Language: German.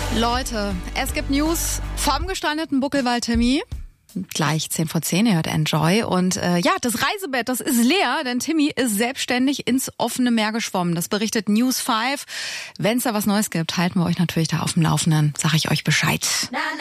Leute, es gibt News vom gestrandeten Buckelwald-Timmy. Gleich 10 vor 10, ihr hört Enjoy. Und das Reisebett, das ist leer, denn Timmy ist selbstständig ins offene Meer geschwommen. Das berichtet News 5. Wenn es da was Neues gibt, halten wir euch natürlich da auf dem Laufenden. Sag ich euch Bescheid.